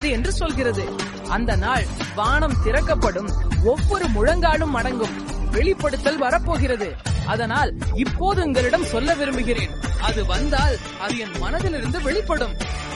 வரப்போகிறது என்று சொல்கிறது. அந்த நாள் வானம் திறக்கப்படும், ஒவ்வொரு முழங்காலும் அடங்கும், வெளிப்படுத்தல் வரப்போகிறது. அதனால் இப்போது உங்களிடம் சொல்ல விரும்புகிறேன், அது வந்தால் அது என் மனதிலிருந்து வெளிப்படும்.